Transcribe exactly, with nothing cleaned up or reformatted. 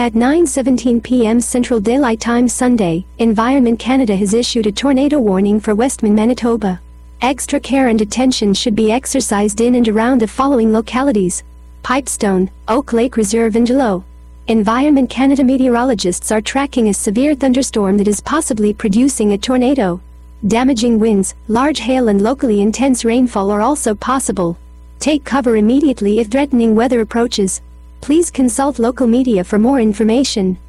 At nine seventeen p m Central Daylight Time Sunday, Environment Canada has issued a tornado warning for Westman, Manitoba. Extra care and attention should be exercised in and around the following localities: Pipestone, Oak Lake Reserve and Geelong. Environment Canada meteorologists are tracking a severe thunderstorm that is possibly producing a tornado. Damaging winds, large hail and locally intense rainfall are also possible. Take cover immediately if threatening weather approaches. Please consult local media for more information.